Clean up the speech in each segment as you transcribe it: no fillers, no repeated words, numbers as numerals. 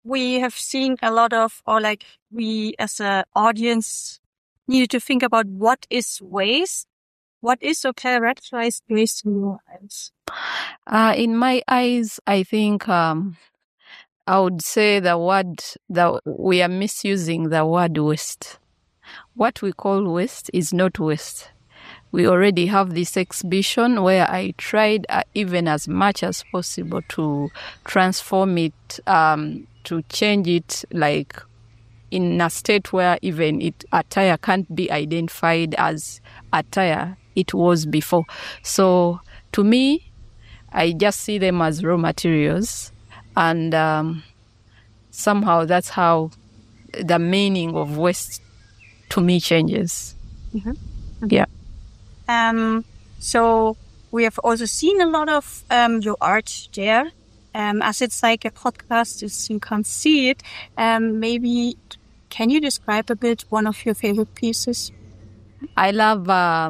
we have seen a lot of, or like we as an audience needed to think about what is waste. What is so characterized waste in your eyes? In my eyes, I think I would say we are misusing the word waste. What we call waste is not waste. We already have this exhibition where I tried even as much as possible to transform it, to change it like in a state where even attire can't be identified as attire it was before. So to me, I just see them as raw materials, and somehow that's how the meaning of waste to me changes. Mm-hmm. Yeah. So we have also seen a lot of your art there. As it's like a podcast, you can't see it. Maybe can you describe a bit one of your favorite pieces? I love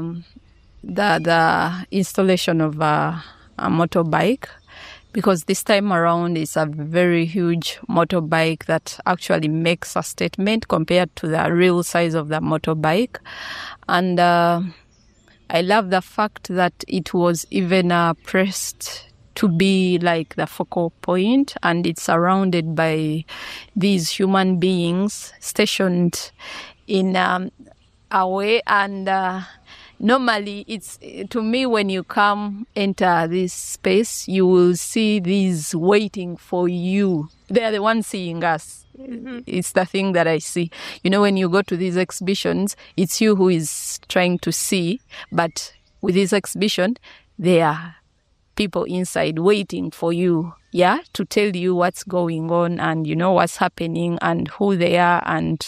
the installation of a motorbike, because this time around it's a very huge motorbike that actually makes a statement compared to the real size of the motorbike. And I love the fact that it was even pressed to be like the focal point, and it's surrounded by these human beings stationed in a way. And normally, it's to me, when you enter this space, you will see these waiting for you. They are the ones seeing us. Mm-hmm. It's the thing that I see. You know, when you go to these exhibitions, it's you who is trying to see. But with this exhibition, there are people inside waiting for you, to tell you what's going on and, what's happening and who they are. And,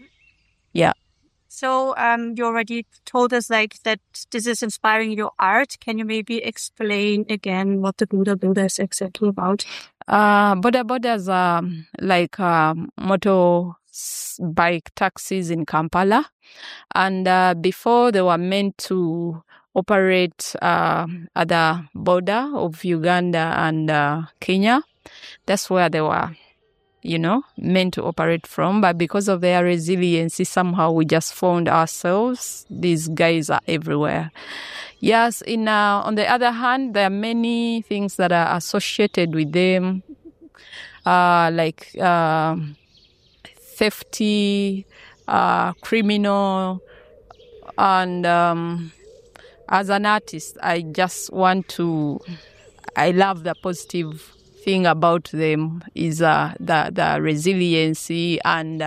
So you already told us like that this is inspiring your art. Can you maybe explain again what the Boda Boda is exactly about? Boda Bodas are like motorbike taxis in Kampala. And before, they were meant to operate at the border of Uganda and Kenya. That's where they were, meant to operate from. But because of their resiliency, somehow we just found ourselves. These guys are everywhere. Yes, on the other hand, there are many things that are associated with them, like theft, criminal, and as an artist, I love the positive thing about them is the resiliency and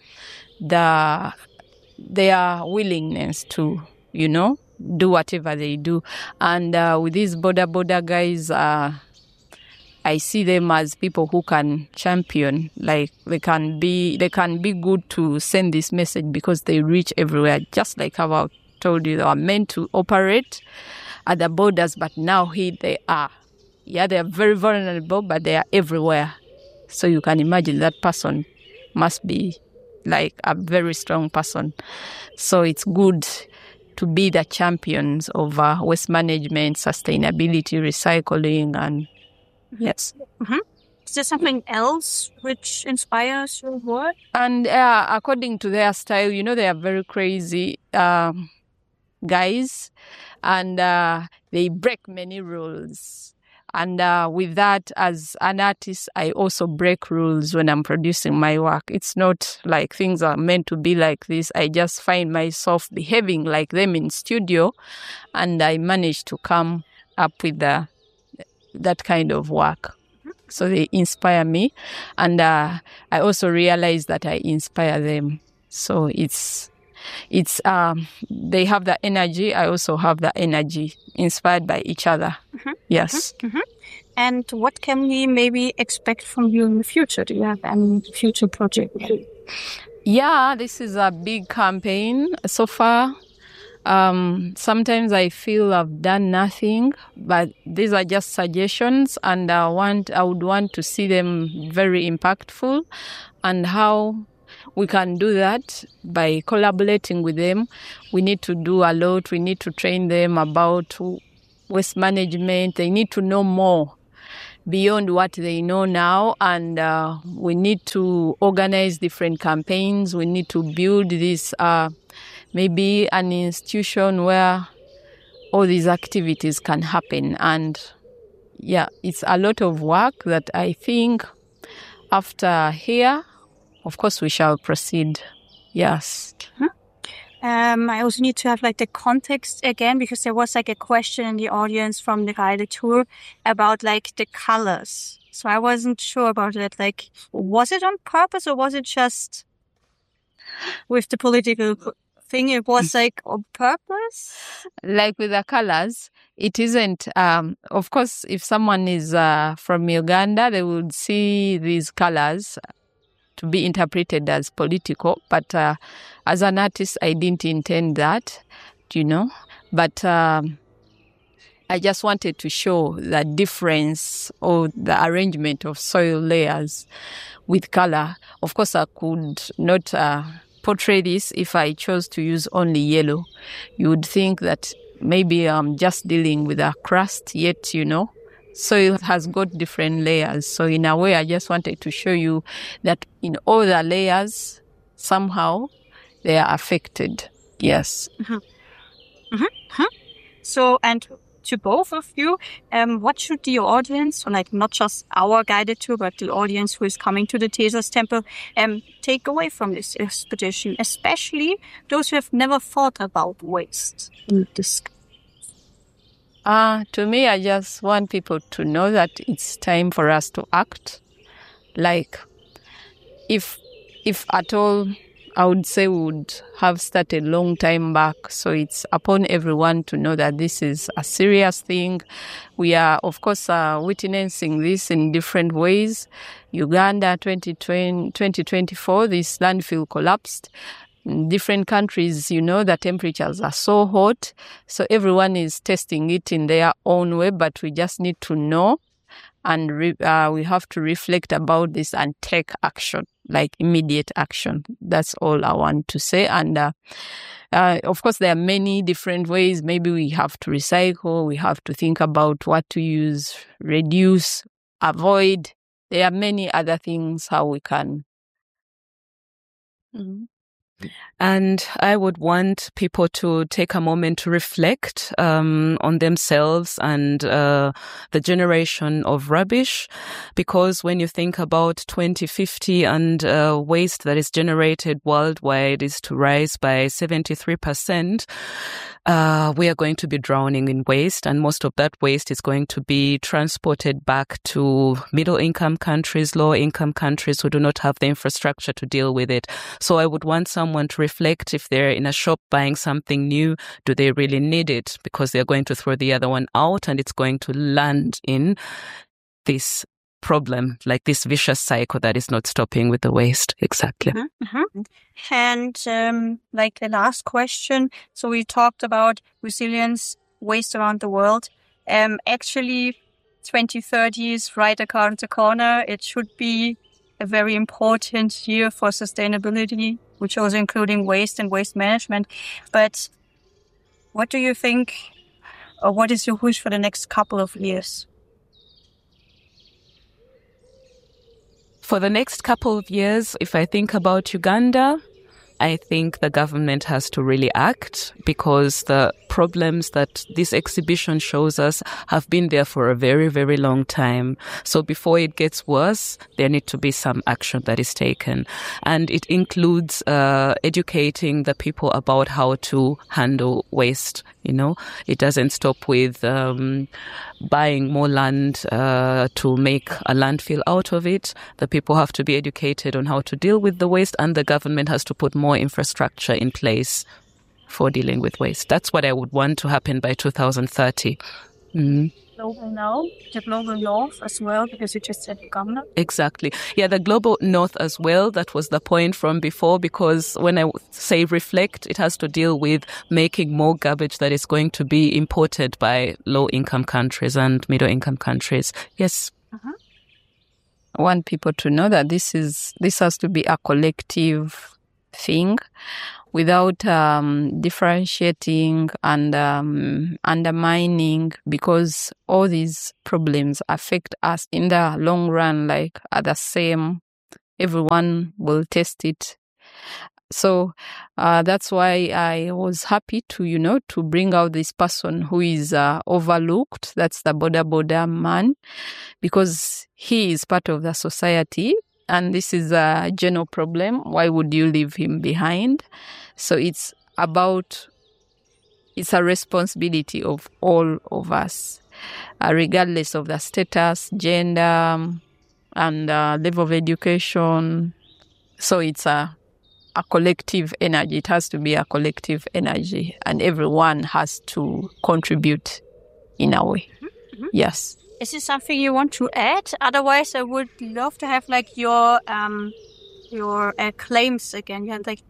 their willingness to, do whatever they do. And with these Boda guys, I see them as people who can champion. Like they can be good to send this message because they reach everywhere. Just like how I told you, they are meant to operate at the borders, but now here they are. Yeah, they are very vulnerable, but they are everywhere. So you can imagine that person must be like a very strong person. So it's good to be the champions of waste management, sustainability, recycling, and yes. Mm-hmm. Is there something else which inspires your work? And according to their style, they are very crazy guys, and they break many rules. And with that, as an artist, I also break rules when I'm producing my work. It's not like things are meant to be like this. I just find myself behaving like them in studio, and I manage to come up with that kind of work. So they inspire me, and I also realize that I inspire them. So it's they have the energy. I also have the energy, inspired by each other. Mm-hmm. Yes. Mm-hmm. And what can we maybe expect from you in the future? Do you have any future project? Yeah, this is a big campaign so far. Sometimes I feel I've done nothing, but these are just suggestions, and I would want to see them very impactful, and how we can do that by collaborating with them. We need to do a lot. We need to train them about waste management. They need to know more. beyond what they know now. And we need to organize different campaigns. We need to build this, maybe an institution where all these activities can happen. And yeah, it's a lot of work that I think after here, of course, we shall proceed. Yes. I also need to have like the context again, because there was like a question in the audience from the guided tour about like the colors. So I wasn't sure about it. Like, was it on purpose or was it just with the political thing? It was like on purpose? Like with the colors, it isn't. Of course, if someone is from Uganda, they would see these colors to be interpreted as political. But as an artist, I didn't intend that, But I just wanted to show the difference or the arrangement of soil layers with color. Of course, I could not portray this if I chose to use only yellow. You would think that maybe I'm just dealing with a crust, yet, soil has got different layers. So in a way, I just wanted to show you that in all the layers, somehow they are affected. Yes. Mm-hmm. Mm-hmm. Mm-hmm. So, and to both of you, what should the audience, or like not just our guided tour, but the audience who is coming to the Tezos Temple, take away from this expedition, especially those who have never thought about waste in this? To me, I just want people to know that it's time for us to act. Like, if at all, I would say we would have started a long time back. So it's upon everyone to know that this is a serious thing. We are, of course, witnessing this in different ways. Uganda 2024, this landfill collapsed. In different countries, the temperatures are so hot. So everyone is testing it in their own way, but we just need to know. And we have to reflect about this and take action, like immediate action. That's all I want to say. And of course, there are many different ways. Maybe we have to recycle. We have to think about what to use, reduce, avoid. There are many other things how we can. Mm-hmm. And I would want people to take a moment to reflect on themselves and the generation of rubbish, because when you think about 2050 and waste that is generated worldwide is to rise by 73%, we are going to be drowning in waste, and most of that waste is going to be transported back to middle-income countries, low-income countries who do not have the infrastructure to deal with it. So I would want someone to reflect, if they're in a shop buying something new, do they really need it? Because they're going to throw the other one out and it's going to land in this problem, like this vicious cycle that is not stopping with the waste. Exactly. Mm-hmm. Mm-hmm. And like the last question, so we talked about resilience, waste around the world. Actually, 2030 is right around the corner. It should be a very important year for sustainability, which also including waste and waste management. But what do you think, or what is your wish for the next couple of years? For the next couple of years, if I think about Uganda, I think the government has to really act, because the problems that this exhibition shows us have been there for a very, very long time. So before it gets worse, there needs to be some action that is taken. And it includes educating the people about how to handle waste. It doesn't stop with buying more land to make a landfill out of it. The people have to be educated on how to deal with the waste, and the government has to put more infrastructure in place for dealing with waste. That's what I would want to happen by 2030. Mm-hmm. Global North, the Global North as well, because you just said Uganda. Exactly. Yeah, the Global North as well. That was the point from before, because when I say reflect, it has to deal with making more garbage that is going to be imported by low-income countries and middle-income countries. Yes. Uh-huh. I want people to know that this has to be a collective thing. without differentiating and undermining, because all these problems affect us in the long run, like are the same. Everyone will taste it. So that's why I was happy to, to bring out this person who is overlooked. That's the boda man, because he is part of the society. And this is a general problem. Why would you leave him behind? So it's a responsibility of all of us, regardless of the status, gender, and level of education. So it's a collective energy. It has to be a collective energy, and everyone has to contribute in a way. Mm-hmm. Yes. Is this something you want to add? Otherwise, I would love to have like your claims again. You have like.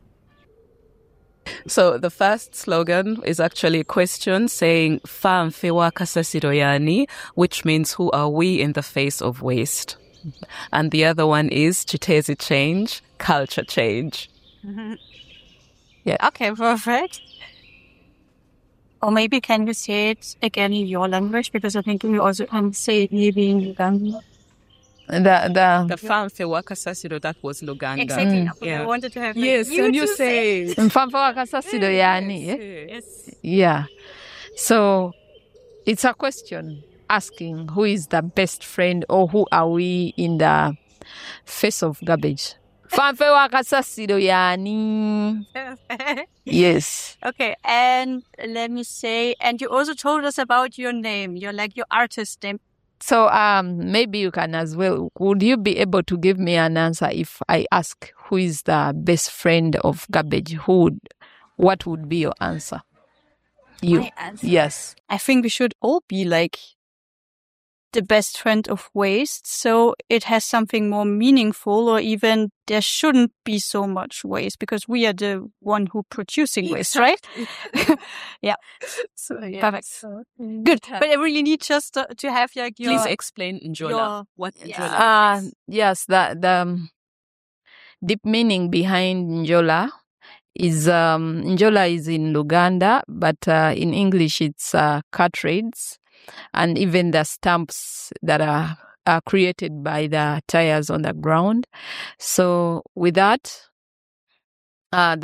So the first slogan is actually a question saying "Fa mfewa kasasiro yani," which means who are we in the face of waste, and the other one is "Chitezi change, culture change." Mm-hmm. Yeah. Okay. Perfect. Or maybe can you say it again in your language, because I think we also can say it maybe in Luganda. The Fa mfewa kasasiro, that was Luganda. Exactly. Yeah. I wanted to have yes, and you say it. Fa mfewa kasasiro yani. Yes. Yeah. So it's a question asking who is the best friend, or who are we in the face of garbage. Fa mfewa kasasiro yani. Yes. Okay, and let me say, and you also told us about your name, your artist name. So maybe you can as well. Would you be able to give me an answer if I ask who is the best friend of garbage? What would be your answer? You. My answer? Yes. I think we should all be like the best friend of waste, so it has something more meaningful, or even there shouldn't be so much waste, because we are the one who producing waste, right? Yeah. So yeah. Perfect. So, good. But I really need just to have like your. Please explain Njola. What Njola is. Yes, the deep meaning behind Njola is Njola is in Luganda, but in English it's cartridge. And even the stamps that are created by the tires on the ground. So with that, I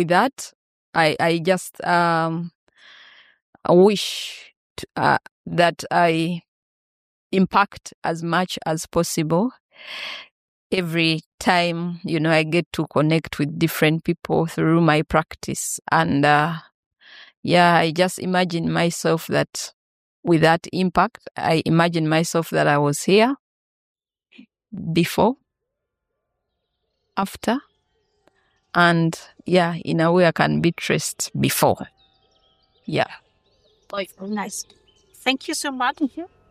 just wish that I impact as much as possible. Every time, I get to connect with different people through my practice. And I just imagine myself that with that impact, I imagine myself that I was here before, after, and in a way I can be traced before. Yeah. Nice. Thank you so much.